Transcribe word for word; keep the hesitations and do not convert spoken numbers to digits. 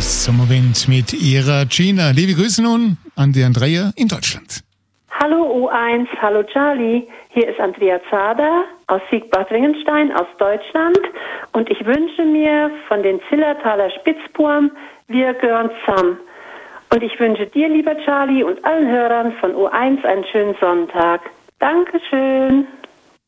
Sommerwind mit ihrer Gina. Liebe Grüße nun an die Andrea in Deutschland. Hallo U eins, hallo Charlie. Hier ist Andrea Zader aus Siegbad Wingenstein aus Deutschland und ich wünsche mir von den Zillertaler Spitzbuben Wir gehören zusammen. Und ich wünsche dir, lieber Charlie, und allen Hörern von U eins einen schönen Sonntag. Dankeschön.